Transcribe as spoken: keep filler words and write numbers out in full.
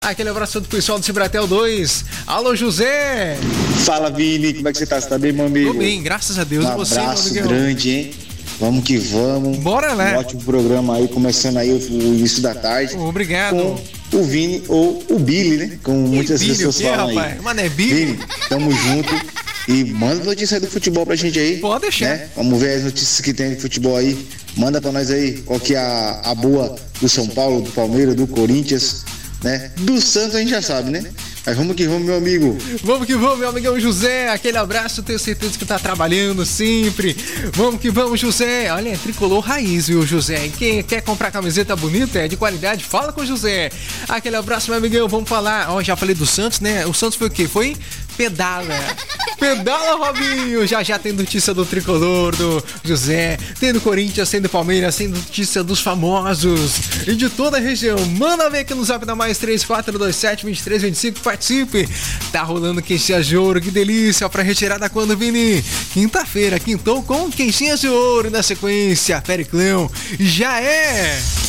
Aquele abraço do pessoal do Cibratel dois. Alô, José! Fala, Vini, como é que você tá? Você tá bem, meu amigo? Tô bem, graças a Deus. Um E você, abraço meu amigão? grande, hein? Vamos que vamos. Bora, né? Um ótimo programa aí, começando aí o, o início da tarde. Obrigado. Com o Vini ou o Billy, né? Como muitas Billy, pessoas o quê, falam rapaz? aí. Mas não é Billy? Vini, tamo junto. E manda notícia aí do futebol pra gente aí. Pode deixar. Né? Vamos ver as notícias que tem de futebol aí. Manda pra nós aí qual que é a, a boa do São Paulo, do Palmeiras, do Corinthians, né? Do Santos a gente já sabe, né? Mas vamos que vamos, meu amigo. Vamos que vamos, meu amigão José. Aquele abraço, tenho certeza que tá trabalhando sempre. Vamos que vamos, José. Olha, é tricolor raiz, viu, José? E quem quer comprar camiseta bonita, é de qualidade, fala com o José. Aquele abraço, meu amigão. Vamos falar. Ó, já falei do Santos, né? O Santos foi o quê? Foi pedala. Pedala, Robinho. Já já tem notícia do tricolor, do José. Tem do Corinthians, tem do Palmeiras, tem notícia dos famosos e de toda a região. Manda ver aqui no zap da mais três quatro dois sete, dois três dois cinco. Participe. Tá rolando quentinhas de ouro, que delícia. Pra retirada quando, Vini? Quinta-feira, quintou com quentinhas de ouro. Na sequência, Periclão. Já é...